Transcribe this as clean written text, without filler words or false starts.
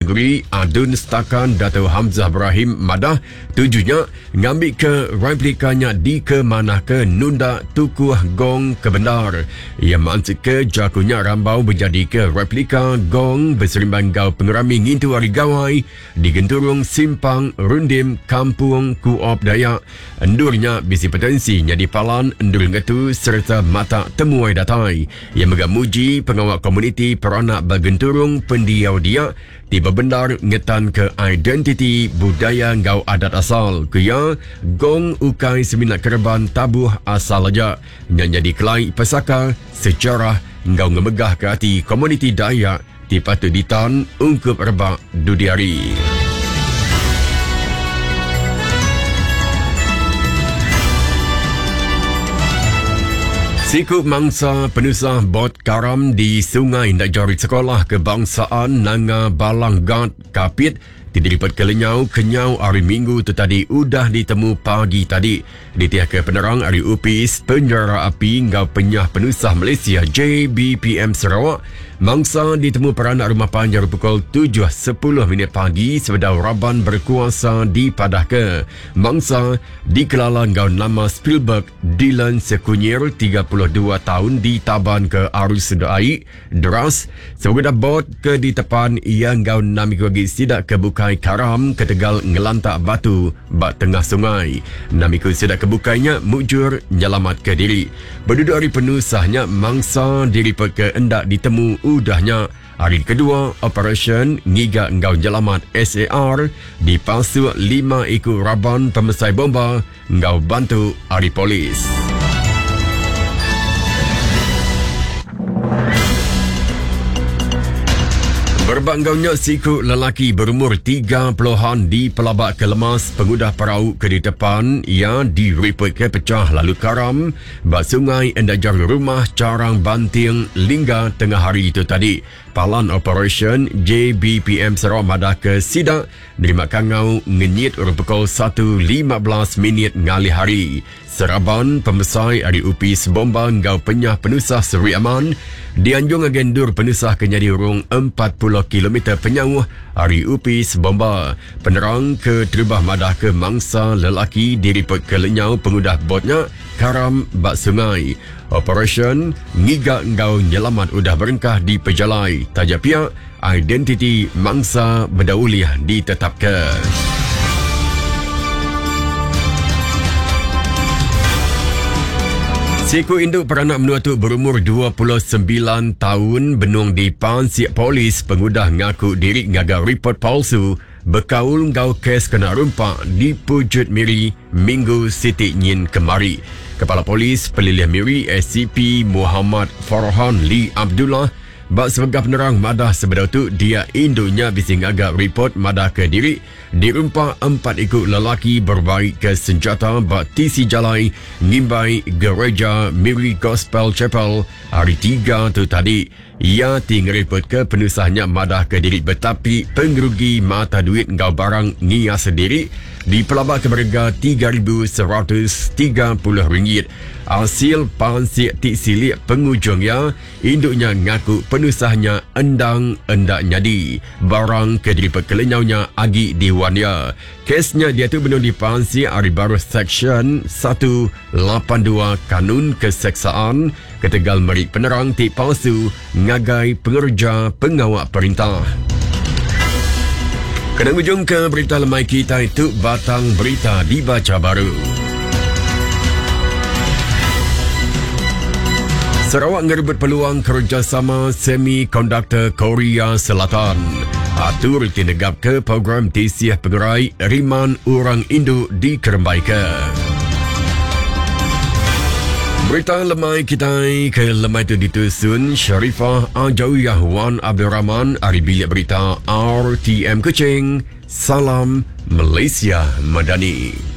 kategori adun setakan Dato' Hamzah Ibrahim Madah tujuhnya ngambil ke replikanya di ke manah ke nunda tukuh gong kebenar. Ia maksud ke jakunya rambau berjadi ke replika gong berserimbang gau pengerami ngintu hari gawai di genturung simpang rundim kampung Kuop Dayak. Endurnya bisi potensi nyadi palan endur ngetu serta mata temuai datai. Ia megamuji pengawal komuniti peranak bergenturung pendiau dia tiba benar ngetan ke identiti budaya ngau adat asal kaya gong ukai seminat kerban tabuh asal aja nyadi kelai pesaka sejarah ngau ngemegah ke hati komuniti Dayak dipatut ditan ungkup rebak dudiari. Siku mangsa penusah bot karam di Sungai Najari Sekolah Kebangsaan Nanga Balanggat Kapit dilipat ke Lenyau Kenyau hari Minggu tu tadi udah ditemu pagi tadi. Ditiah ke penerang hari UPIS penjara api ngau penyah penusah Malaysia JBPM Sarawak. Mangsa ditemu peranak rumah panjang pukul 7.10 pagi sebedau Raban berkuasa di Padahke. Mangsa dikelala ngau nama Spielberg Dylan Sekunyir 32 tahun di taban ke arus air deras. Sebagai bot ke di tepan ia ngau nami bagi sidak kebukai karam ke Tegal ngelantak batu bak tengah sungai. Namiku sidak kebukainya mujur nyelamat ke diri. Berduduk hari penusahnya mangsa diripot ke endak ditemu udahnya. Hari kedua operasi ngiga ngau jelamat SAR dipalsu 5 ikut raban pemesai bomba ngau bantu hari polis. Berbanggaunya siku lelaki berumur 30-an di Pelabak Kelemas pengudah perahu ke di depan ia direport ke pecah lalu karam bak sungai endajar rumah Carang Banting Lingga tengah hari itu tadi. Palan operation JBPM Sarawak Madah ke sidak nerima kangau ngenyit pukul 1.15 ngalih hari. Seraban pemesai hari UPIS bomba ngau penyah penusah Seri Aman dianjung agendur penusah kenyadi urung 40 km penyauh hari UPIS bomba. Penerang ke Terubah Madah ke mangsa lelaki diripot ke Lenyau pengudah botnya karam bak sungai. Operation ngiga ngau nyelamat udah berengkah di pejalai. Tajak pihak identiti mangsa berdauliah ditetapkan. Siku induk peranak menua tu berumur 29 tahun benung di Pan Siak Polis pengudah ngaku diri ngaga report palsu berkaul ngau kes kena rumpak di Pujut Miri Minggu Siti Nyin kemari. Kepala Polis Pelilih Miri SCP Muhammad Farhan Lee Abdullah bak sebagai penerang Madah sebedau tu dia induknya bising agak report Madah ke diri dirumpak 4 ikut lelaki berbaik ke senjata bak tisi jalai ngimbai gereja Miri Gospel Chapel hari 3 tu tadi. Ia tinggal report ke penusahnya Madah ke diri betapi pengerugi mata duit ngau barang nia sendiri di Pelabak ke berharga RM3,130. Hasil pansiak tik silik pengujungnya induknya ngaku penusahnya endak nyadi barang ke diri pekelenyaunya agi diwannya. Kesnya dia tu benung di pansiak hari baru Seksyen 182 Kanun Keseksaan ketegal merik penerang tik palsu ngagai pengerja pengawal perintah. Kena ujung ke berita lemai kita itu batang berita dibaca baru. Sarawak ngerebut peluang kerjasama semikonduktor Korea Selatan. Atur tinegap ke program tisiah pengerai riman orang Indo di Kerembaika. Berita lemai kita ke lemai itu ditusun Sharifah Ajawiyah Wan Abdul Rahman dari bilik berita RTM Kuching. Salam Malaysia Madani.